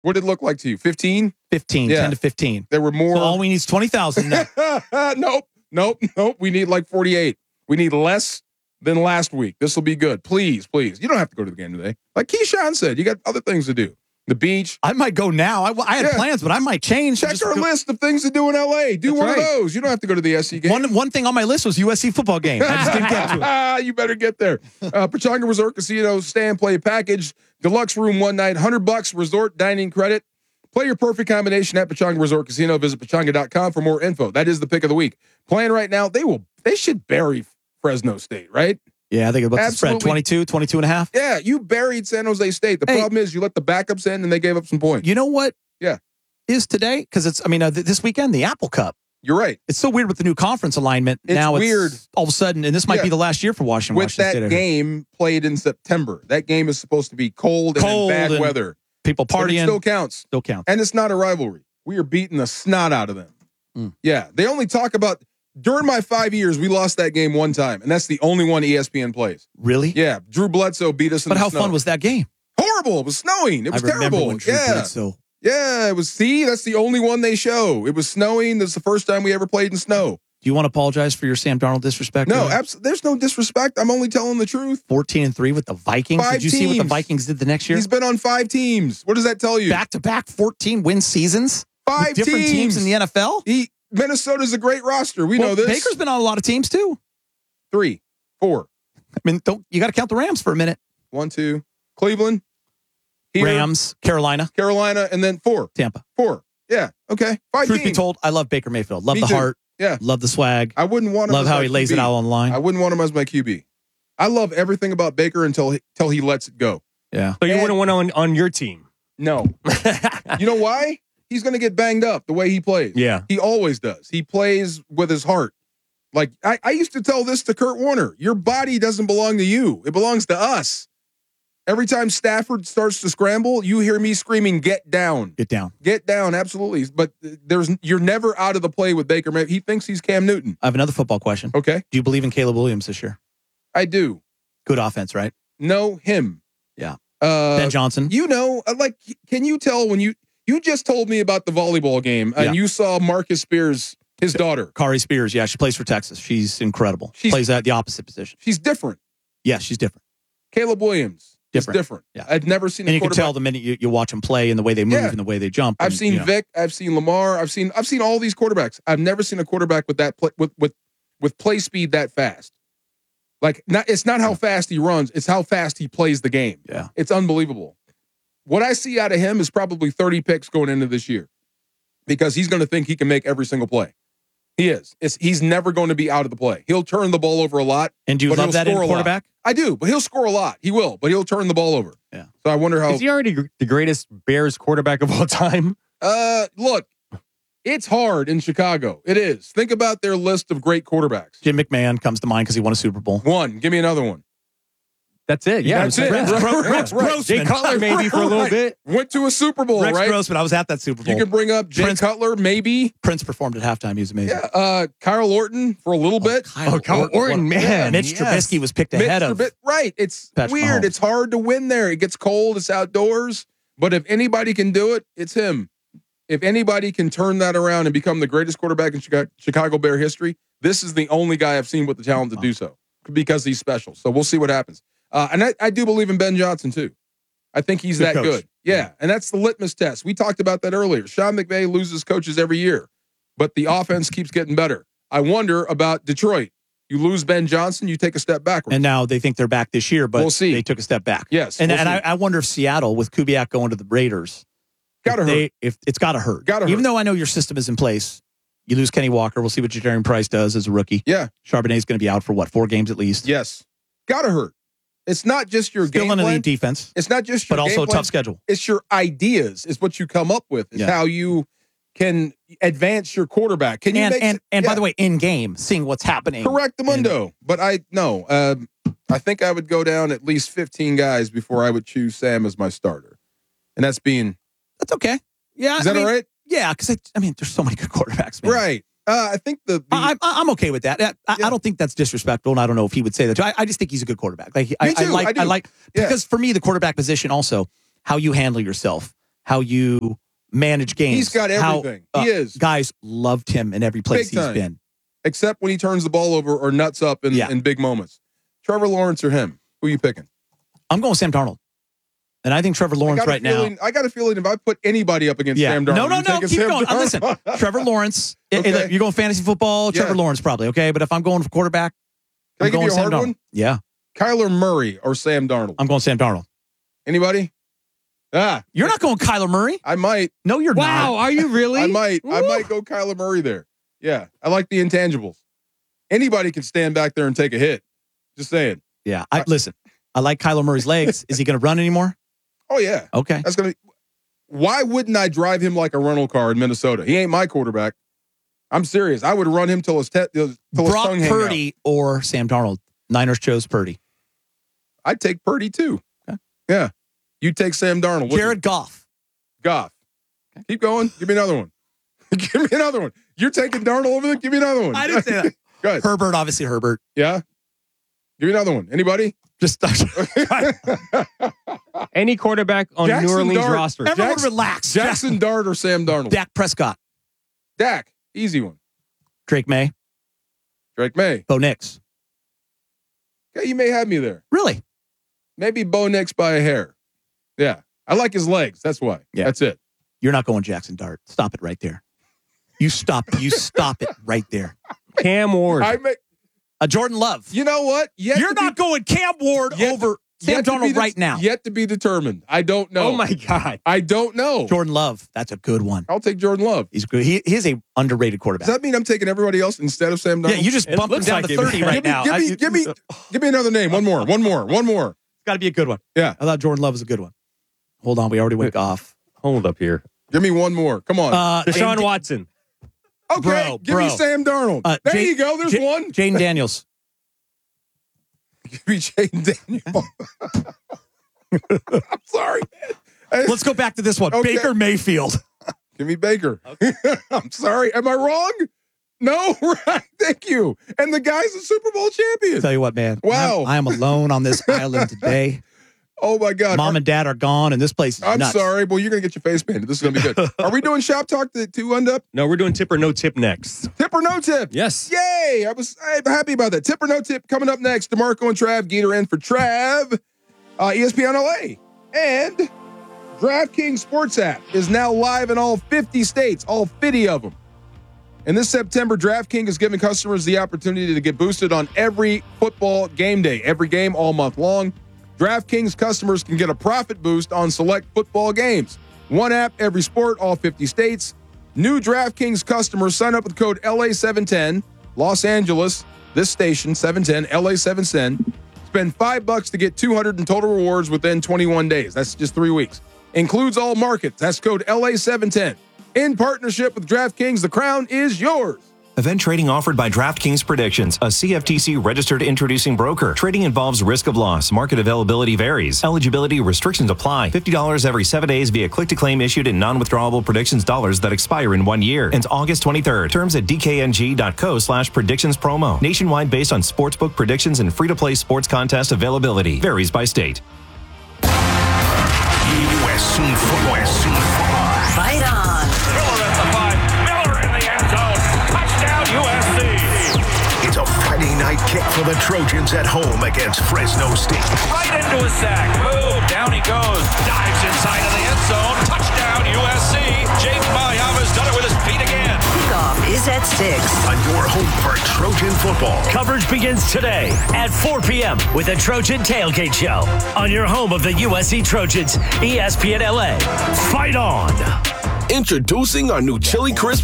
What did it look like to you? 15? 15, Yeah. 10 to 15. There were more. So all we need is 20,000 now. Nope. We need like 48. We need less than last week. This will be good. Please. You don't have to go to the game today. Like Keyshawn said, you got other things to do. The beach. I might go now. I had plans, but I might change. Check our list of things to do in L.A. Do one of those. You don't have to go to the SC game. One thing on my list was USC football game. I just didn't get to it. You better get there. Pechanga Resort Casino stay and play package. Deluxe room one night, $100 resort dining credit. Play your perfect combination at Pechanga Resort Casino. Visit pechanga.com for more info. That is the pick of the week. Playing right now, they should bury Fresno State, right? Yeah, I think about the spread 22 and a half. Yeah, you buried San Jose State. The problem is you let the backups in and they gave up some points. You know what? Yeah. Is today? Because it's, this weekend, the Apple Cup. You're right. It's so weird with the new conference alignment. It's weird. All of a sudden, and this might be the last year for Washington. With that game played in September. That game is supposed to be cold and in bad weather. People partying. It still counts. And it's not a rivalry. We are beating the snot out of them. Yeah. They only talk about, during my 5 years, we lost that game one time. And that's the only one ESPN plays. Really? Yeah. Drew Bledsoe beat us in the snow. But how fun was that game? Horrible. It was snowing. It was terrible. When Drew Bledsoe. Yeah, it was. See, that's the only one they show. It was snowing. That's the first time we ever played in snow. Do you want to apologize for your Sam Darnold disrespect? No, absolutely. There's no disrespect. I'm only telling the truth. 14-3 with the Vikings. Did you see what the Vikings did the next year? He's been on 5 teams. What does that tell you? Back-to-back 14-win seasons? 5 different teams in the NFL? Minnesota's a great roster. We know this. Baker's been on a lot of teams too. 3, 4. I mean, you got to count the Rams for a minute. 1, 2. Cleveland. Here, Rams, Carolina, and then 4. Tampa. 4. Yeah. Okay. 5 Truth teams. be told, I love Baker Mayfield. Love Me the too. heart. Yeah. Love the swag. I wouldn't want him. Love how he lays it out on the line. I wouldn't want him as my QB. I love everything about Baker until he lets it go. Yeah. So you wouldn't want on your team? No. You know why? He's going to get banged up the way he plays. Yeah. He always does. He plays with his heart. Like, I used to tell this to Kurt Warner. Your body doesn't belong to you. It belongs to us. Every time Stafford starts to scramble, you hear me screaming, get down. Get down. Get down, absolutely. But you're never out of the play with Baker. He thinks he's Cam Newton. I have another football question. Okay. Do you believe in Caleb Williams this year? I do. Good offense, right? No, him. Yeah. Ben Johnson. You know, can you tell when you just told me about the volleyball game and you saw Marcus Spears, his daughter. Kari Spears, yeah, she plays for Texas. She's incredible. She plays at the opposite position. She's different. Yeah, she's different. Caleb Williams. Different. Yeah. I've never seen and you can tell the minute you watch them play and the way they move and the way they jump. I've seen Vic. I've seen Lamar. I've seen all these quarterbacks. I've never seen a quarterback with that with play speed that fast. Like, it's not how fast he runs. It's how fast he plays the game. Yeah. It's unbelievable. What I see out of him is probably 30 picks going into this year because he's going to think he can make every single play. He is. He's never going to be out of the play. He'll turn the ball over a lot. And do you love that in a quarterback? I do, but he'll score a lot. He will, but he'll turn the ball over. Yeah. So I wonder how. Is he already the greatest Bears quarterback of all time? Look, it's hard in Chicago. It is. Think about their list of great quarterbacks. Jim McMahon comes to mind because he won a Super Bowl. One. Give me another one. That's it. Yeah, that's it. Rex Grossman. Jay Cutler maybe for a little bit. Went to a Super Bowl, Rex right? Grossman. I was at that Super Bowl. You can bring up Jay Cutler, maybe. Prince performed at halftime. He was amazing. Yeah. Kyle Orton for a little bit. Kyle Orton, man. Mitch Trubisky was picked ahead of. Right. It's Patrick weird. Mahomes. It's hard to win there. It gets cold. It's outdoors. But if anybody can do it, it's him. If anybody can turn that around and become the greatest quarterback in Chicago Bear history, this is the only guy I've seen with the talent to do so because he's special. So we'll see what happens. And I do believe in Ben Johnson, too. I think he's that good. Yeah, and that's the litmus test. We talked about that earlier. Sean McVay loses coaches every year, but the offense keeps getting better. I wonder about Detroit. You lose Ben Johnson, you take a step backwards. And now they think they're back this year, but we'll see. They took a step back. Yes. And I wonder if Seattle, with Kubiak going to the Raiders, if it's got to hurt. Even though I know your system is in place, you lose Kenny Walker. We'll see what Jadarian Price does as a rookie. Yeah. Charbonnet's going to be out for 4 games at least. Yes. Got to hurt. It's not just your game plan. Still an elite defense. It's not just your but game also a plan. tough schedule. It's your ideas. It's what you come up with. It's how you can advance your quarterback. Can you by the way, in game, seeing what's happening. Correct the mundo. But I think I would go down at least 15 guys before I would choose Sam as my starter. And that's okay. Yeah. Is that all right? Yeah, because there's so many good quarterbacks, man. Right. I think I'm okay with that. I don't think that's disrespectful, and I don't know if he would say that too. I just think he's a good quarterback. Like I like because for me the quarterback position also how you handle yourself. how you manage games. He's got everything. He is. Guys loved him in every place he's been. Except when he turns the ball over or nuts up in big moments. Trevor Lawrence or him? Who are you picking? I'm going Sam Darnold. And I think Trevor Lawrence now. I got a feeling if I put anybody up against Sam Darnold. No. Keep going. Listen, Trevor Lawrence. Okay. You're going fantasy football, Trevor Lawrence probably, okay? But if I'm going for quarterback, I'm going Sam Darnold. Yeah. Kyler Murray or Sam Darnold? I'm going Sam Darnold. Anybody? You're not going Kyler Murray? I might. No, you're not. Wow, are you really? I might go Kyler Murray there. Yeah. I like the intangibles. Anybody can stand back there and take a hit. Just saying. Yeah. Listen, I like Kyler Murray's legs. Is he going to run anymore? Oh, yeah. Okay. That's going to. Why wouldn't I drive him like a rental car in Minnesota? He ain't my quarterback. I'm serious. I would run him till his tongue hang out. Purdy or Sam Darnold. Niners chose Purdy. I'd take Purdy too. Okay. Yeah. You take Sam Darnold. Jared Goff. Okay. Keep going. Give me another one. Give me another one. You're taking Darnold over there? Give me another one. I didn't say that. Go ahead. Herbert, obviously Herbert. Yeah. Give me another one. Anybody? Just any quarterback on New Orleans roster. Everyone relax. Jackson Dart or Sam Darnold? Dak Prescott. Dak. Easy one. Drake May. Bo Nix. Okay, you may have me there. Really? Maybe Bo Nix by a hair. Yeah. I like his legs. That's why. Yeah. That's it. You're not going Jackson Dart. Stop it right there. You stop it right there. Cam Ward. Jordan Love. You know what? You're not going Cam Ward over Sam Darnold right now. Yet to be determined. I don't know. Oh, my God. I don't know. Jordan Love. That's a good one. I'll take Jordan Love. He's good. He is a underrated quarterback. Does that mean I'm taking everybody else instead of Sam Darnold? Yeah, you just bumped him down to 30 right now. Give me another name. One more. It's got to be a good one. Yeah. I thought Jordan Love was a good one. Hold on. We already went off. Hold up here. Give me one more. Come on. Deshaun Watson. Okay. Give me Sam Darnold. There you go. There's one. Jaden Daniels. Give me Jaden Daniels. I'm sorry. Let's go back to this one. Okay. Baker Mayfield. Give me Baker. Okay. I'm sorry. Am I wrong? No, right. Thank you. And the guy's a Super Bowl champion. I'll tell you what, man. Wow. I am alone on this island today. Oh, my God. Mom and Dad are gone, and this place is nuts. I'm sorry. Well, you're going to get your face painted. This is going to be good. Are we doing Shop Talk to end up? No, we're doing Tip or No Tip next. Tip or No Tip? Yes. Yay. I'm happy about that. Tip or No Tip coming up next. DeMarco and Trav. Geeter in for Trav. ESPN LA. And DraftKings Sports app is now live in all 50 states, all 50 of them. And this September, DraftKings is giving customers the opportunity to get boosted on every football game day, every game all month long. DraftKings customers can get a profit boost on select football games. One app, every sport, all 50 states. New DraftKings customers sign up with code LA710, Los Angeles, this station, 710, LA710. Spend $5 to get $200 in total rewards within 21 days. That's just 3 weeks. Includes all markets. That's code LA710. In partnership with DraftKings, the crown is yours. Event trading offered by DraftKings Predictions, a CFTC registered introducing broker. Trading involves risk of loss. Market availability varies. Eligibility restrictions apply. $50 every 7 days via click-to-claim issued in non-withdrawable predictions dollars that expire in 1 year. Ends August 23rd. Terms at dkng.co/predictions promo. Nationwide based on sportsbook predictions and free-to-play sports contest availability. Varies by state. USC football. Fight on. Miller at the 5. Miller in the end zone. Touchdown USC. It's a Friday night kick for the Trojans at home against Fresno State. Right into a sack. Boom. Down he goes. Dives inside of the end zone. Touchdown USC. Jake Mayava's done it with his feet again. Kickoff is at 6. On your home for Trojan football. Coverage begins today at 4 p.m. with a Trojan Tailgate Show on your home of the USC Trojans, ESPN LA. Fight on. Introducing our new Chili Crisp